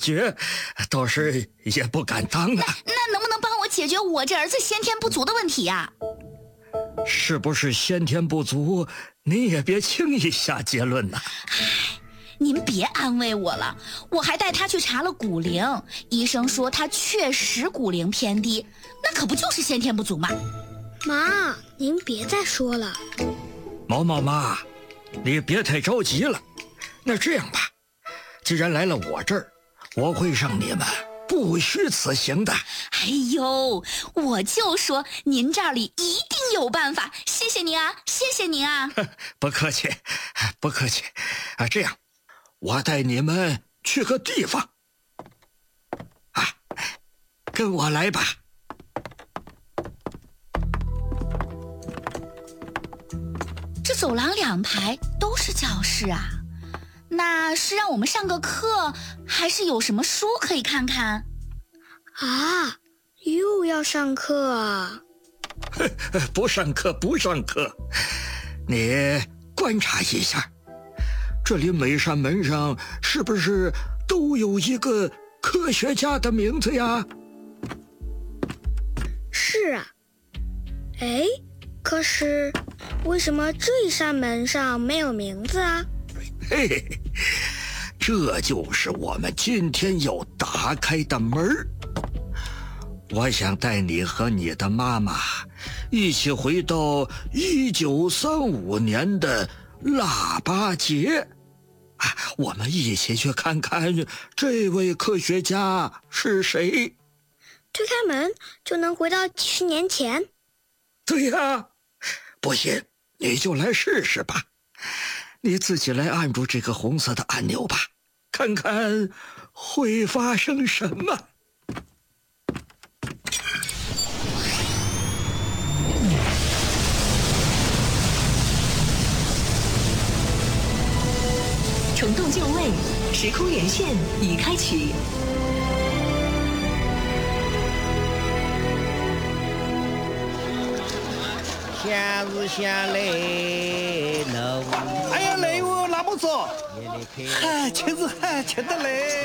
决，倒是也不敢当啊。 那能不能帮我解决我这儿子先天不足的问题呀？ 是不是先天不足，你也别轻易下结论呐。 您别安慰我了，我还带他去查了骨龄，医生说他确实骨龄偏低，那可不就是先天不足吗？ 妈，您别再说了。 毛毛妈，你别太着急了。那这样吧，既然来了我这儿，我会让你们不虚此行的。 哎呦，我就说您这里一定有办法，谢谢您啊，谢谢您啊。 不客气，不客气。这样，我带你们去个地方。跟我来吧。 这走廊两排都是教室啊，那是让我们上个课，还是有什么书可以看看？ 啊，又要上课啊？ 不上课，不上课。你观察一下，这里每扇门上是不是都有一个科学家的名字呀？ 是啊。哎，可是为什么这一扇门上没有名字啊？ 嘿，这就是我们今天要打开的门儿。我想带你和你的妈妈一起回到1935年的腊八节，我们一起去看看这位科学家是谁。 推开门就能回到几十年前？ 对呀，不信你就来试试吧。你自己来按住这个红色的按钮吧，看看会发生什么。 虫洞就位，时空连线已开启。 夏日下来了， 哎呀，雷我那么早，真是喊吃的嘞。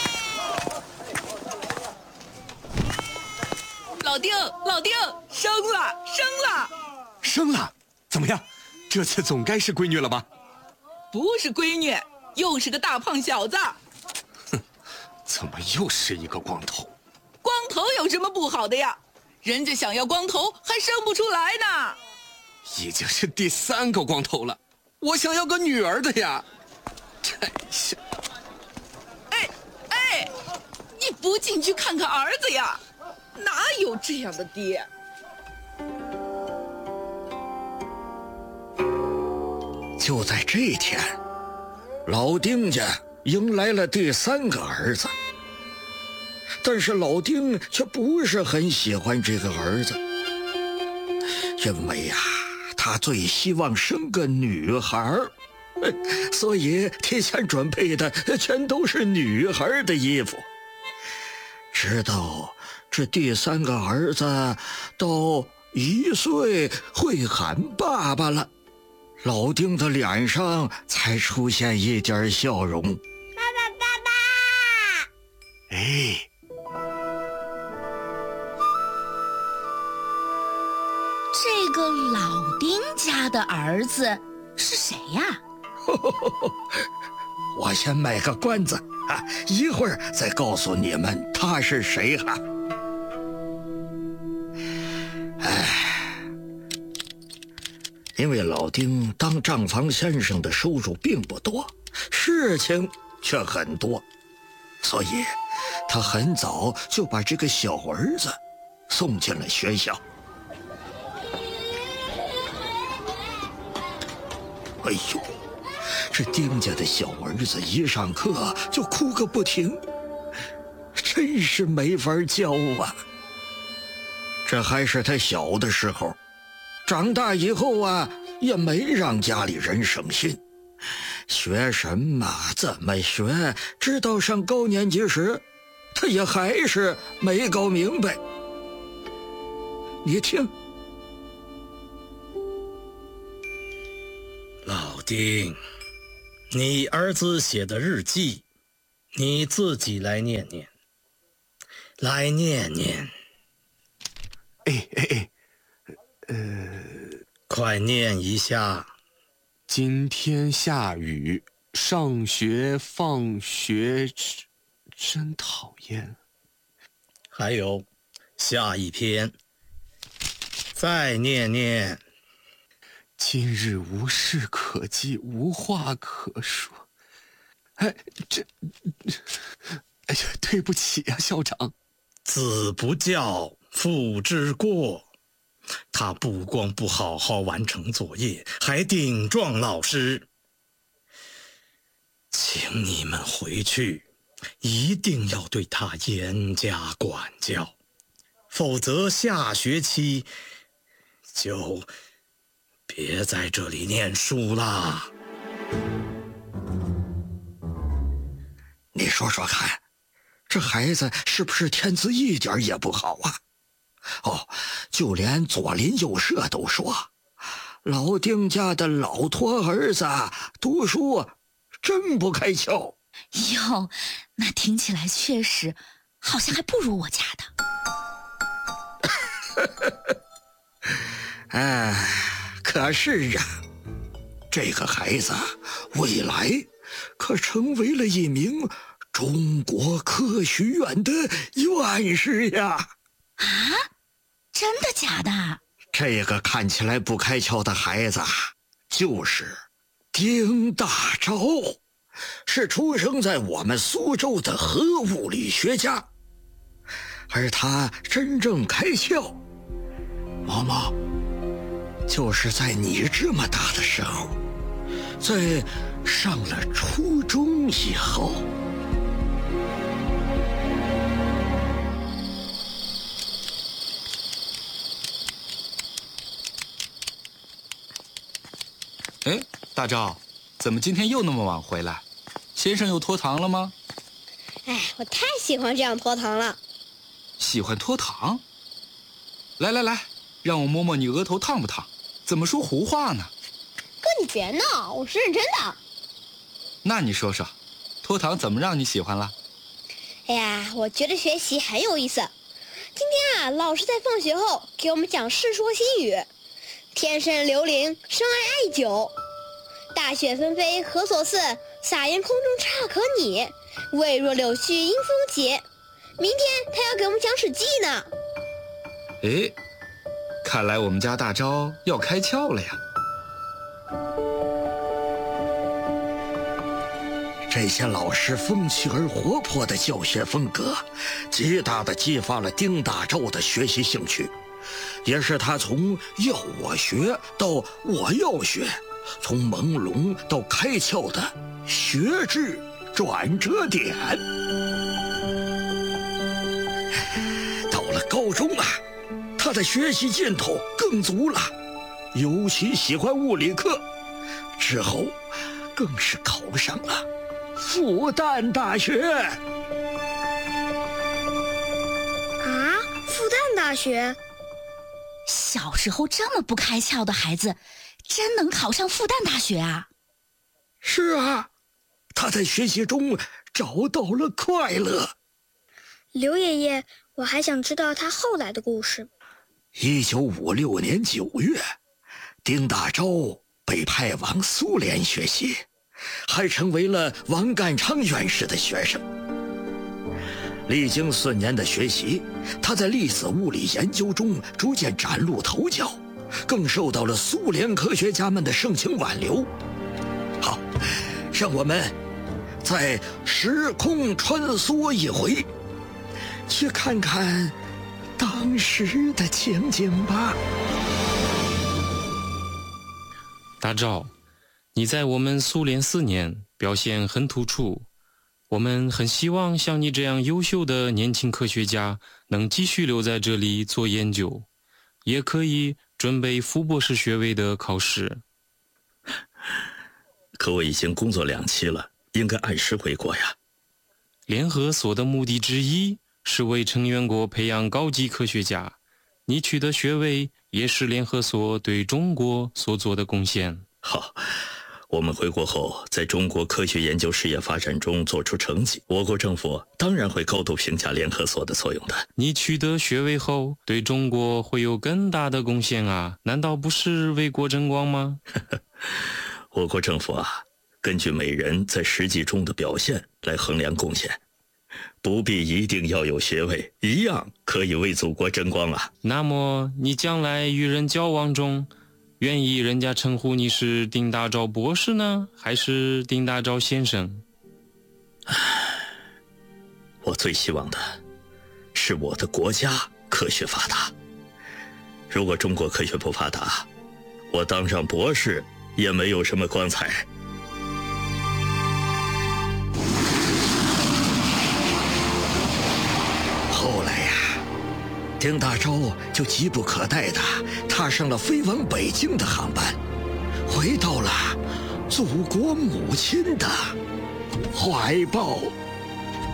老丁，生了！ 生了？怎么样？这次总该是闺女了吧？ 不是闺女，又是个大胖小子。 哼，怎么又是一个光头？ 光头有什么不好的呀？人家想要光头还生不出来呢。 已经是第3个光头了，我想要个女儿的呀。真是。 哎，你不进去看看儿子呀？哪有这样的爹？ 就在这一天，老丁家迎来了第3个儿子，但是老丁却不是很喜欢这个儿子，因为他最希望生个女孩，所以提前准备的全都是女孩的衣服。直到这第3个儿子到1岁会喊爸爸了，老丁的脸上才出现一点笑容。爸爸，爸爸！ 哎， 这个老丁家的儿子是谁呀？ 我先卖个关子一会儿再告诉你们他是谁哈。因为老丁当账房先生的收入并不多，事情却很多，所以他很早就把这个小儿子送进了学校。哎呦，这丁家的小儿子一上课就哭个不停，真是没法教啊。这还是他小的时候，长大以后也没让家里人省心，学什么怎么学，直到上高年级时，他也还是没搞明白。你听， 老丁，你儿子写的日记， 你自己来念念，来念念。快念一下。 今天下雨，上学放学真讨厌。 还有下一篇，再念念。 今日无事可记，无话可说。对不起呀，校长。 子不教，父之过。他不光不好好完成作业，还顶撞老师。请你们回去，一定要对他严加管教，否则下学期就别在这里念书啦。 你说说看，这孩子是不是天资一点也不好啊？就连左邻右舍都说，老丁家的老托儿子读书真不开窍。 哟，那听起来确实好像还不如我家的。可是啊，这个孩子未来可成为了一名中国科学院的院士呀！ 啊？真的假的？ 这个看起来不开窍的孩子就是丁大钊，是出生在我们苏州的核物理学家。而他真正开窍，毛毛，就是在你这么大的时候，在上了初中以后。 大钊，怎么今天又那么晚回来？先生又脱糖了吗？ 我太喜欢这样脱糖了。 喜欢脱糖？来，让我摸摸你额头烫不烫？怎么说胡话呢？ 哥，你别闹，我是认真的。 那你说说，脱糖怎么让你喜欢了？ 我觉得学习很有意思。今天老师在放学后给我们讲《世说新语》，天生刘伶，生爱久。大雪纷飞何所似？洒盐空中差可拟。未若柳絮因风结。明天他要给我们讲《史记》呢。 看来我们家大钊要开窍了呀。 这些老师风趣而活泼的教学风格，极大地激发了丁大钊的学习兴趣，也是他从要我学到我要学，从朦胧到开窍的学制转折点。到了高中他的学习劲头更足了，尤其喜欢物理课，之后更是考上了复旦大学。 复旦大学？ 小时候这么不开窍的孩子，真能考上复旦大学啊？ 是啊，他在学习中找到了快乐。 刘爷爷，我还想知道他后来的故事。 1956年9月，丁大钊被派往苏联学习，还成为了王淦昌院士的学生。历经4年的学习，他在粒子物理研究中逐渐崭露头角，更受到了苏联科学家们的盛情挽留。好，让我们再时空穿梭一回，去看看当时的情景吧。 大钊，你在我们苏联4年表现很突出，我们很希望像你这样优秀的年轻科学家能继续留在这里做研究，也可以准备副博士学位的考试。 可我已经工作2期了，应该按时回国呀。 联合所的目的之一是为成员国培养高级科学家，你取得学位也是联合所对中国所做的贡献。 好， 我们回国后，在中国科学研究事业发展中做出成绩，我国政府当然会高度评价联合所的作用的。 你取得学位后，对中国会有更大的贡献啊，难道不是为国争光吗？ 我国政府啊，根据每人在实际中的表现来衡量贡献，不必一定要有学位，一样可以为祖国争光啊。 那么你将来与人交往中，愿意人家称呼你是丁大钊博士呢，还是丁大钊先生？ 我最希望的是我的国家科学发达。如果中国科学不发达，我当上博士也没有什么光彩。 后来呀，丁大钊就急不可待地踏上了飞往北京的航班，回到了祖国母亲的怀抱。